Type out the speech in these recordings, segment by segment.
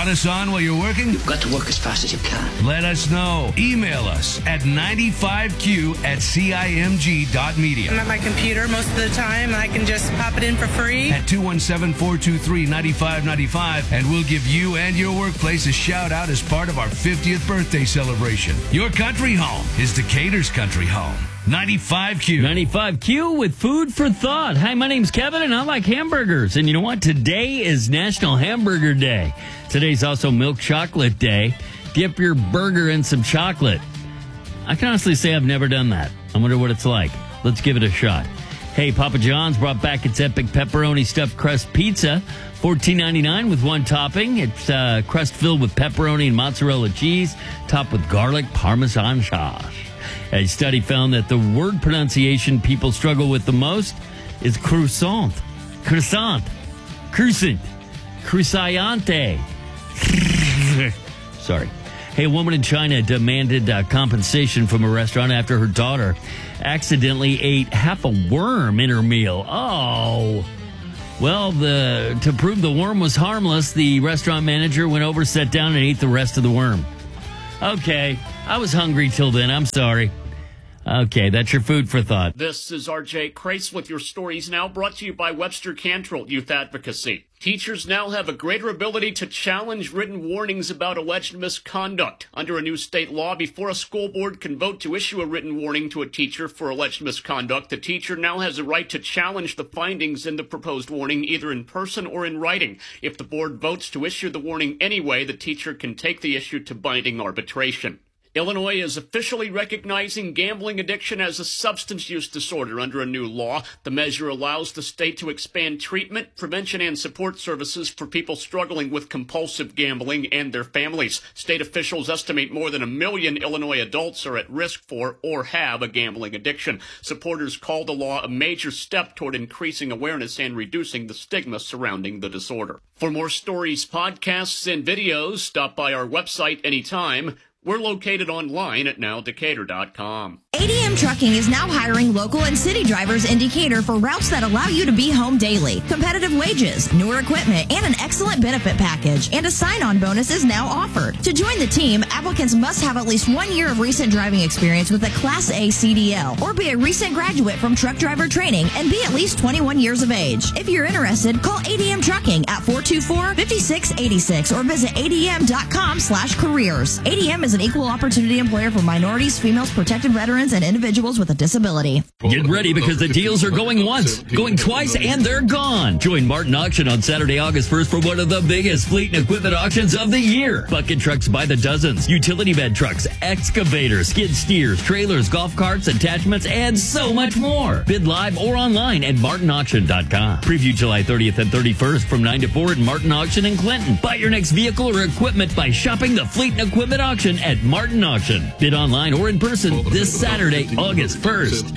Want us on while you're working? You've got to work as fast as you can. Let us know. Email us at 95q@cimg.media. I'm at my computer most of the time. I can just pop it in for free. At 217-423-9595, and we'll give you and your workplace a shout out as part of our 50th birthday celebration. Your country home is Decatur's country home. 95Q. 95Q with food for thought. Hi, my name's Kevin, and I like hamburgers. And you know what? Today is National Hamburger Day. Today's also Milk Chocolate Day. Dip your burger in some chocolate. I can honestly say I've never done that. I wonder what it's like. Let's give it a shot. Hey, Papa John's brought back its epic pepperoni stuffed crust pizza. $14.99 with one topping. It's crust filled with pepperoni and mozzarella cheese, topped with garlic parmesan sauce. A study found that the word pronunciation people struggle with the most is croissant. Croissant. Croissant. Croissante. Sorry. Hey, a woman in China demanded compensation from a restaurant after her daughter accidentally ate half a worm in her meal. Oh. Well, to prove the worm was harmless, the restaurant manager went over, sat down, and ate the rest of the worm. Okay, I was hungry till then. I'm sorry. Okay, that's your food for thought. This is R.J. Crace with your stories now, brought to you by Webster Cantrell Youth Advocacy. Teachers now have a greater ability to challenge written warnings about alleged misconduct. Under a new state law, before a school board can vote to issue a written warning to a teacher for alleged misconduct, the teacher now has a right to challenge the findings in the proposed warning, either in person or in writing. If the board votes to issue the warning anyway, the teacher can take the issue to binding arbitration. Illinois is officially recognizing gambling addiction as a substance use disorder under a new law. The measure allows the state to expand treatment, prevention, and support services for people struggling with compulsive gambling and their families. State officials estimate more than 1 million Illinois adults are at risk for or have a gambling addiction. Supporters call the law a major step toward increasing awareness and reducing the stigma surrounding the disorder. For more stories, podcasts, and videos, stop by our website anytime. We're located online at nowdecatur.com. ADM Trucking is now hiring local and city drivers in Decatur for routes that allow you to be home daily. Competitive wages, newer equipment, and an excellent benefit package. And a sign-on bonus is now offered. To join the team, applicants must have at least 1 year of recent driving experience with a Class A CDL or be a recent graduate from truck driver training and be at least 21 years of age. If you're interested, call ADM Trucking at 424-5686 or visit adm.com/careers. ADM is an equal opportunity employer for minorities, females, protected veterans, and individuals with a disability. Get ready because the deals are going once, going twice, and they're gone. Join Martin Auction on Saturday, August 1st for one of the biggest fleet and equipment auctions of the year. Bucket trucks by the dozens, utility bed trucks, excavators, skid steers, trailers, golf carts, attachments, and so much more. Bid live or online at martinauction.com. Preview July 30th and 31st from 9 to 4 at Martin Auction in Clinton. Buy your next vehicle or equipment by shopping the fleet and equipment auction at Martin Auction. Bid online or in person this Saturday, August 1st.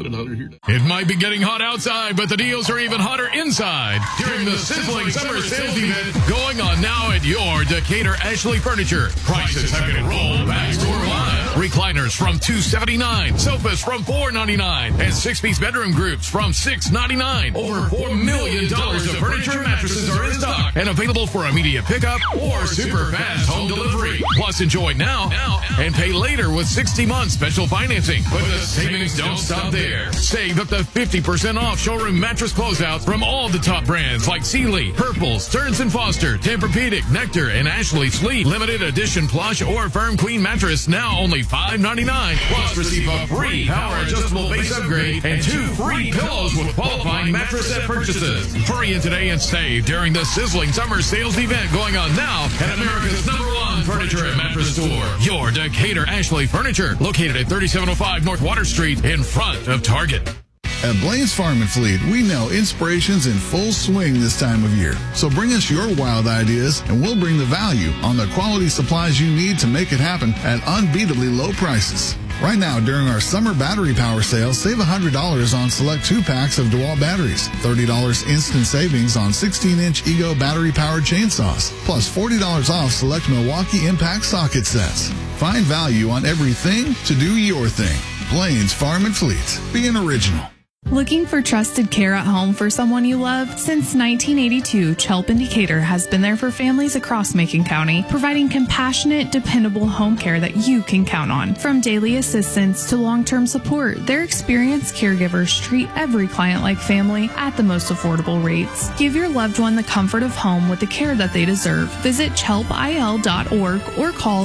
It might be getting hot outside, but the deals are even hotter inside during the sizzling summer sales event going on now at your Decatur Ashley Furniture. Prices have been rolled back store-wide. Recliners from $279, sofas from $499, and 6-piece bedroom groups from $699. Over $4 million of furniture and mattresses are in stock and available for immediate pickup or super fast home delivery. Plus, enjoy now and pay later with 60-month special financing. But the savings don't stop there. Save up to 50% off showroom mattress closeouts from all the top brands like Sealy, Purple, Stearns & Foster, Tempur-Pedic, Nectar, and Ashley Sleep. Limited edition plush or firm queen mattress now only $5.99. Plus, receive a free power adjustable base upgrade and 2 free pillows with qualifying mattress set purchases. Hurry in today and save during the sizzling summer sales event going on now at America's #1 furniture and mattress store. Your Decatur Ashley Furniture, located at 3705 North Water Street in front of Target. At Blaine's Farm and Fleet, we know inspiration's in full swing this time of year. So bring us your wild ideas and we'll bring the value on the quality supplies you need to make it happen at unbeatably low prices. Right now, during our summer battery power sale, save $100 on select 2-packs of DeWalt batteries, $30 instant savings on 16-inch Ego battery-powered chainsaws, plus $40 off select Milwaukee Impact socket sets. Find value on everything to do your thing. Blaine's Farm and Fleet. Be an original. Looking for trusted care at home for someone you love? Since 1982, Chelp in Decatur has been there for families across Macon County, providing compassionate, dependable home care that you can count on. From daily assistance to long-term support, their experienced caregivers treat every client like family at the most affordable rates. Give your loved one the comfort of home with the care that they deserve. Visit chelpil.org or call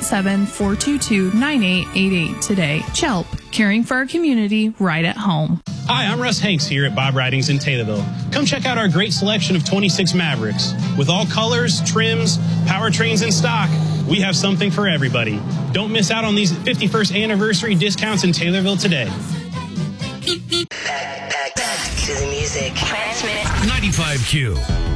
217-422-9888 today. Chelp, caring for our community right at home. Hi, I'm Russ Hanks here at Bob Writings in Taylorville. Come check out our great selection of 26 Mavericks. With all colors, trims, powertrains in stock, we have something for everybody. Don't miss out on these 51st anniversary discounts in Taylorville today. Back to the music. 95Q.